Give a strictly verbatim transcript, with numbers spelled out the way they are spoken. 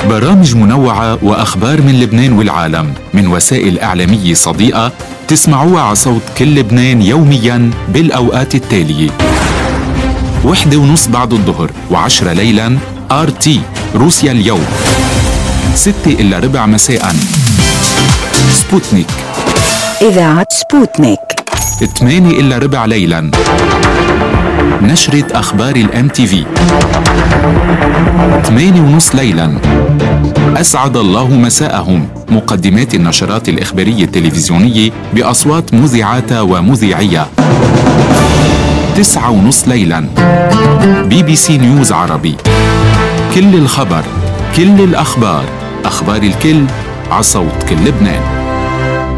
برامج منوعة وأخبار من لبنان والعالم من وسائل إعلامية صديقة تسمعوها على صوت كل لبنان يومياً بالأوقات التالية: وحدة ونص بعد الظهر وعشرة ليلاً آر تي روسيا اليوم، ستة إلا ربع مساءً سبوتنيك إذاعة سبوتنيك، ثمانية إلا ربع ليلاً نشرة أخبار الام تي في، ثمانية ونص ليلاً أسعد الله مساءهم، مقدمات النشرات الإخبارية التلفزيونية بأصوات مذيعاتها ومذيعيها. تسعة ونص ليلاً بي بي سي نيوز عربي، كل الخبر، كل الأخبار، أخبار الكل، عصوت كل لبنان.